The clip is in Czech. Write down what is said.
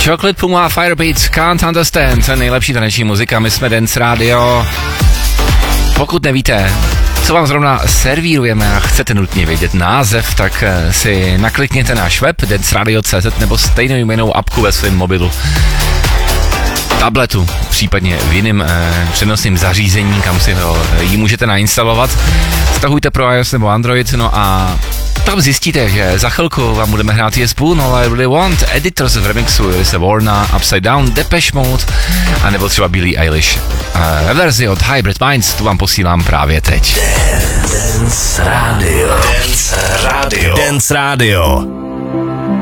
Chocolate Puma, Firebeats, Can't Understand, nejlepší taneční muzika, my jsme Dance Radio. Pokud nevíte, co vám zrovna servírujeme a chcete nutně vědět název, tak si naklikněte náš web danceradio.cz nebo stejnou jmenou apku ve svém mobilu, tabletu, případně v jiném přenosném zařízení, kam si ji můžete nainstalovat. Stahujte pro iOS nebo Android, no a tam zjistíte, že za chvilku vám budeme hrát Yes Boon, All I Really Want, Editors v remixu Elise Warna, Upside Down, Depeche Mode, a nebo třeba Billie Eilish. Ve verzi od Hybrid Minds, tu vám posílám právě teď. Dance Radio. Dance Radio. Dance Radio.